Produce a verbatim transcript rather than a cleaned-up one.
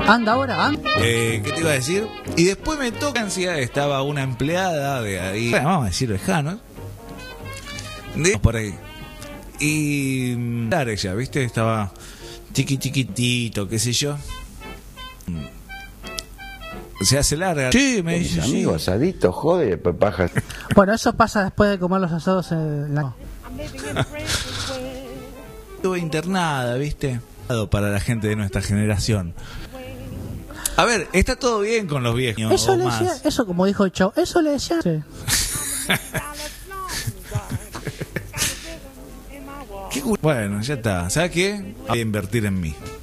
Anda ahora, anda. Eh, ¿Qué te iba a decir? Y después me toca ansiedad, estaba una empleada de ahí, bueno, vamos a decir lejano, de por ahí. Y claro, ella, ¿viste? Estaba chiqui chiquitito, qué sé yo. Se hace larga. Sí, me dice. Mis amigos sí. asaditos, jode, papas. Bueno, eso pasa después de comer los asados en la... Estuve internada, ¿viste? Para la gente de nuestra generación. A ver, está todo bien con los viejos. Eso o le más. decía, eso como dijo el Chavo, eso le decía. Sí. Qué cu- bueno, ya está. ¿Sabes qué? Voy a invertir en mí.